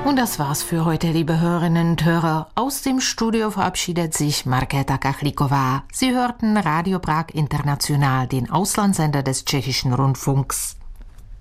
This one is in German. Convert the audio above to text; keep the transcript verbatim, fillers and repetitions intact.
Und das war's für heute, liebe Hörerinnen und Hörer. Aus dem Studio verabschiedet sich Markéta Kachlíková. Sie hörten Radio Prag International, den Auslandssender des tschechischen Rundfunks.